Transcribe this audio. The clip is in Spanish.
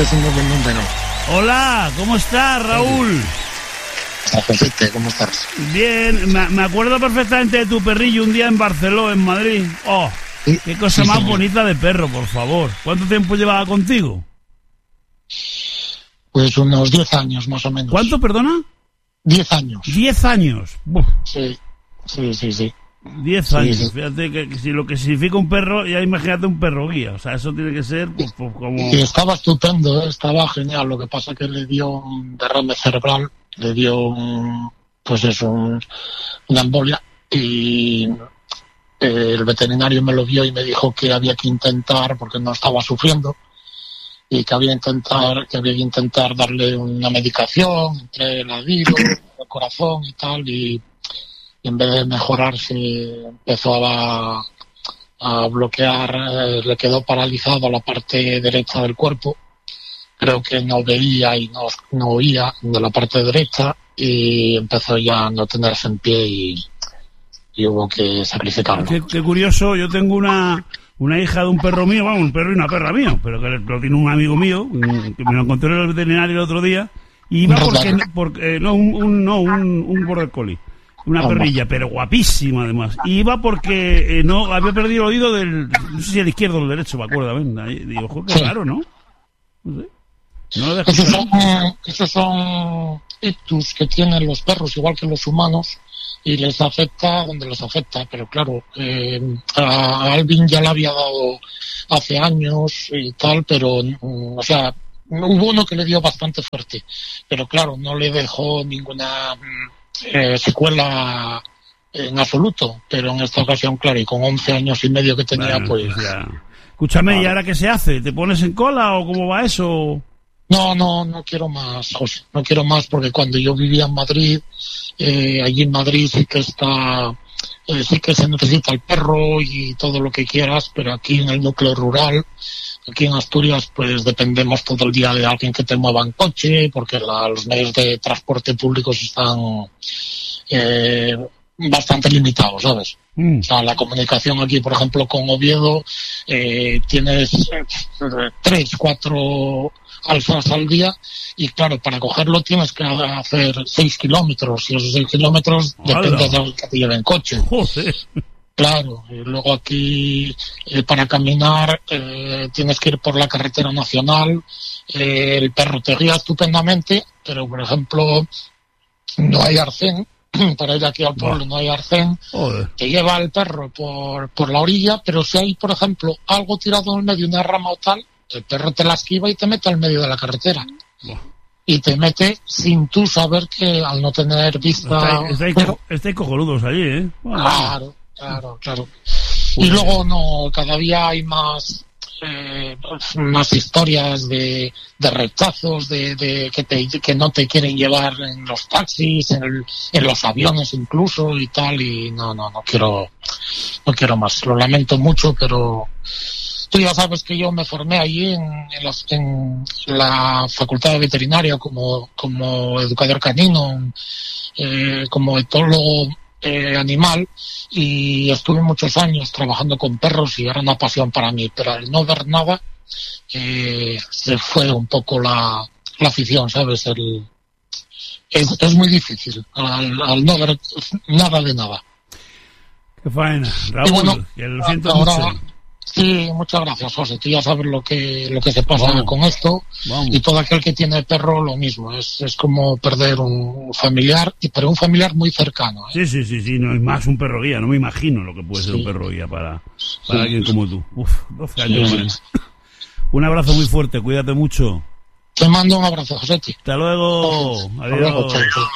este es un buen número. Hola, ¿cómo estás, Raúl? Josete, ¿cómo estás? Bien, me acuerdo perfectamente de tu perrillo un día en Barcelona, en Madrid. Oh, Sí, qué cosa sí, más señor. bonita de perro, por favor. ¿Cuánto tiempo llevaba contigo? Pues unos 10 años más o menos. ¿Cuánto, perdona? 10 años. 10 años. Buf, Sí. 10 Sí, años. sí. Fíjate que si lo que significa un perro, ya imagínate un perro guía. O sea, eso tiene que ser pues, como... Y estaba estupendo, estaba genial. Lo que pasa que le dio un derrame cerebral, le dio una embolia y el veterinario me lo vio y me dijo que había que intentar, porque no estaba sufriendo, y que había que intentar darle una medicación entre el adiro, el corazón y tal, y en vez de mejorarse empezó a bloquear, le quedó paralizado la parte derecha del cuerpo. Creo que no veía y no oía de la parte derecha y empezó ya a no tenerse en pie y hubo que sacrificarlo. Qué curioso, yo tengo una hija de un perro mío, vamos, un perro y una perra mío, pero que lo tiene un amigo mío, que me lo encontré en el veterinario el otro día, y iba un border collie, una perrilla, pero guapísima además, y iba porque no había perdido el oído no sé si el izquierdo o el derecho, me acuerdo, ¿ven? Digo, ojo, qué raro, ¿no? No sé. No lo dejo. Esos son ictus que tienen los perros, igual que los humanos, y les afecta donde les afecta. Pero claro, a Alvin ya le había dado hace años y tal, pero, o sea, hubo uno que le dio bastante fuerte, pero claro, no le dejó ninguna secuela en absoluto. Pero en esta ocasión, claro, y con 11 años y medio que tenía, Bueno, pues... ya. Escúchame, ¿y ahora qué se hace? ¿Te pones en cola o cómo va eso? No quiero más, José, no quiero más, porque cuando yo vivía en Madrid, allí en Madrid sí que sí que se necesita el perro y todo lo que quieras, pero aquí en el núcleo rural, aquí en Asturias, pues dependemos todo el día de alguien que te mueva en coche, porque los medios de transporte públicos están bastante limitados, ¿sabes? O sea, la comunicación aquí, por ejemplo, con Oviedo, tienes 3, 4 alfas al día y claro, para cogerlo tienes que hacer 6 kilómetros y esos 6 kilómetros depende de alguien que te lleve en coche. Joder. Claro, y luego aquí para caminar tienes que ir por la carretera nacional, el perro te guía estupendamente, pero por ejemplo no hay arcén. Para ir aquí al pueblo no hay arcén. Joder. Te lleva el perro por la orilla, pero si hay, por ejemplo, algo tirado en el medio, una rama o tal, el perro te la esquiva y te mete al medio de la carretera. Y te mete sin tú saber que al no tener vista... Estáis cojonudos allí, ¿eh? Bueno. Claro. Y luego cada día hay más historias de rechazos, de que no te quieren llevar en los taxis, en los aviones incluso y tal, y no quiero más. Lo lamento mucho, pero tú ya sabes que yo me formé allí en la Facultad de Veterinaria como educador canino, como etólogo animal, y estuve muchos años trabajando con perros y era una pasión para mí, pero al no ver nada se fue un poco la afición, ¿sabes? Es muy difícil al no ver nada de nada. Qué faena, Raúl, y bueno, que lo siento ahora, mucho. Sí, muchas gracias, José. Tú ya sabes lo que se pasa con esto. Vamos. Y todo aquel que tiene perro, lo mismo. Es como perder un familiar, pero un familiar muy cercano. Sí, no es más un perro guía. No me imagino lo que puede ser un perro guía para alguien como tú. 12 años con él. Un abrazo muy fuerte, cuídate mucho. Te mando un abrazo, José. Hasta luego. Adiós. Chao.